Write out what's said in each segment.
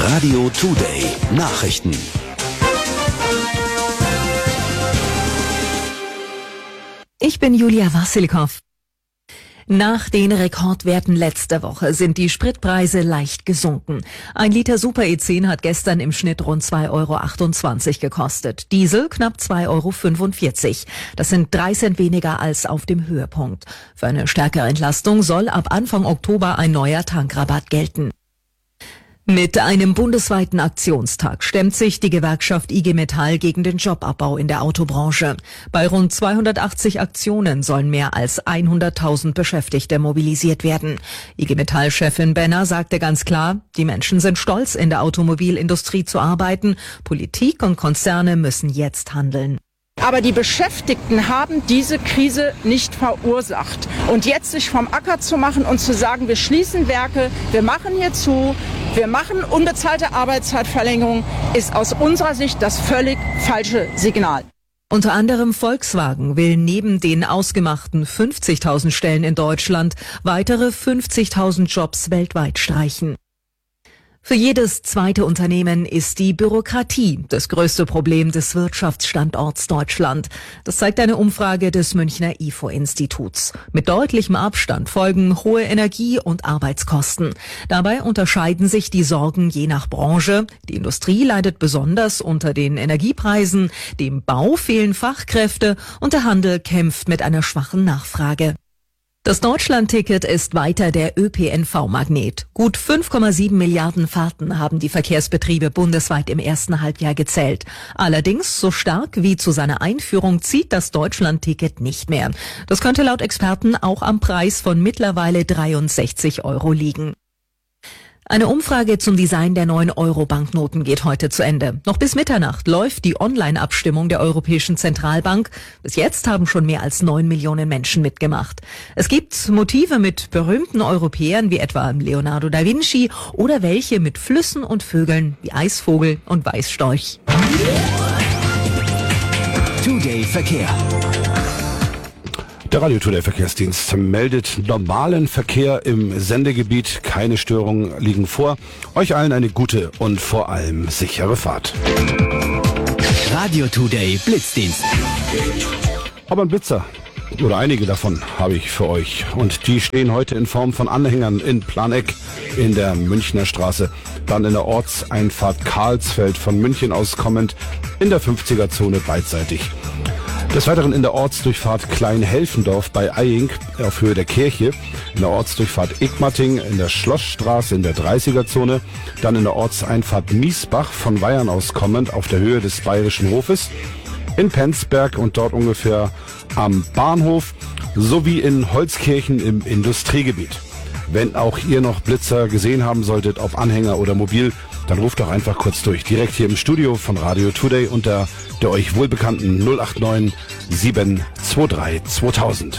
Radio Today Nachrichten. Ich bin Julia Wassilkow. Nach den Rekordwerten letzter Woche sind die Spritpreise leicht gesunken. Ein Liter Super E10 hat gestern im Schnitt rund 2,28 € gekostet. Diesel knapp 2,45 €. Das sind 3 Cent weniger als auf dem Höhepunkt. Für eine stärkere Entlastung soll ab Anfang Oktober ein neuer Tankrabatt gelten. Mit einem bundesweiten Aktionstag stemmt sich die Gewerkschaft IG Metall gegen den Jobabbau in der Autobranche. Bei rund 280 Aktionen sollen mehr als 100.000 Beschäftigte mobilisiert werden. IG Metall-Chefin Benner sagte ganz klar, die Menschen sind stolz, in der Automobilindustrie zu arbeiten. Politik und Konzerne müssen jetzt handeln. Aber die Beschäftigten haben diese Krise nicht verursacht. Und jetzt sich vom Acker zu machen und zu sagen, wir schließen Werke, wir machen hier zu, wir machen unbezahlte Arbeitszeitverlängerung, ist aus unserer Sicht das völlig falsche Signal. Unter anderem Volkswagen will neben den ausgemachten 50.000 Stellen in Deutschland weitere 50.000 Jobs weltweit streichen. Für jedes zweite Unternehmen ist die Bürokratie das größte Problem des Wirtschaftsstandorts Deutschland. Das zeigt eine Umfrage des Münchner IFO-Instituts. Mit deutlichem Abstand folgen hohe Energie- und Arbeitskosten. Dabei unterscheiden sich die Sorgen je nach Branche. Die Industrie leidet besonders unter den Energiepreisen, dem Bau fehlen Fachkräfte und der Handel kämpft mit einer schwachen Nachfrage. Das Deutschland-Ticket ist weiter der ÖPNV-Magnet. Gut 5,7 Milliarden Fahrten haben die Verkehrsbetriebe bundesweit im ersten Halbjahr gezählt. Allerdings, so stark wie zu seiner Einführung zieht das Deutschland-Ticket nicht mehr. Das könnte laut Experten auch am Preis von mittlerweile 63 € liegen. Eine Umfrage zum Design der neuen Euro-Banknoten geht heute zu Ende. Noch bis Mitternacht läuft die Online-Abstimmung der Europäischen Zentralbank. Bis jetzt haben schon mehr als 9 Millionen Menschen mitgemacht. Es gibt Motive mit berühmten Europäern wie etwa Leonardo da Vinci oder welche mit Flüssen und Vögeln wie Eisvogel und Weißstorch. Today Verkehr. Der Radio Today Verkehrsdienst meldet normalen Verkehr im Sendegebiet. Keine Störungen liegen vor. Euch allen eine gute und vor allem sichere Fahrt. Radio Today Blitzdienst. Aber ein Blitzer, oder einige davon, habe ich für euch. Und die stehen heute in Form von Anhängern in Planegg in der Münchner Straße. Dann in der Ortseinfahrt Karlsfeld von München aus kommend in der 50er-Zone beidseitig. Des Weiteren in der Ortsdurchfahrt Kleinhelfendorf bei Eying auf Höhe der Kirche, in der Ortsdurchfahrt Igmating, in der Schlossstraße in der 30er-Zone, dann in der Ortseinfahrt Miesbach von Weyern aus kommend auf der Höhe des Bayerischen Hofes, in Penzberg und dort ungefähr am Bahnhof, sowie in Holzkirchen im Industriegebiet. Wenn auch ihr noch Blitzer gesehen haben solltet, ob Anhänger oder mobil, dann ruft doch einfach kurz durch. Direkt hier im Studio von Radio Today unter der euch wohlbekannten 089 723 2000.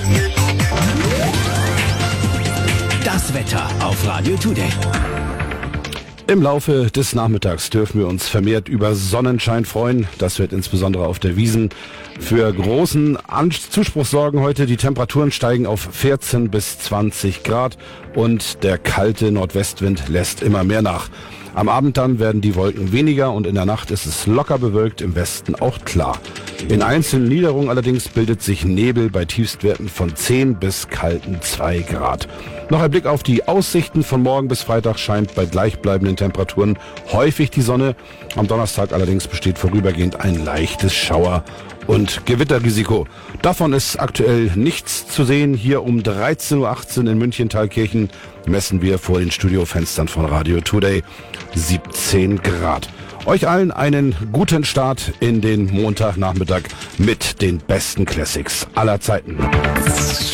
Das Wetter auf Radio Today. Im Laufe des Nachmittags dürfen wir uns vermehrt über Sonnenschein freuen. Das wird insbesondere auf der Wiesn für großen Zuspruch sorgen heute. Die Temperaturen steigen auf 14 bis 20 Grad und der kalte Nordwestwind lässt immer mehr nach. Am Abend dann werden die Wolken weniger und in der Nacht ist es locker bewölkt, im Westen auch klar. In einzelnen Niederungen allerdings bildet sich Nebel bei Tiefstwerten von 10 bis kalten 2 Grad. Noch ein Blick auf die Aussichten. Von morgen bis Freitag scheint bei gleichbleibenden Temperaturen häufig die Sonne. Am Donnerstag allerdings besteht vorübergehend ein leichtes Schauer- und Gewitterrisiko. Davon ist aktuell nichts zu sehen. Hier um 13.18 Uhr in München-Thalkirchen messen wir vor den Studiofenstern von Radio Today 17 Grad. Euch allen einen guten Start in den Montagnachmittag mit den besten Classics aller Zeiten.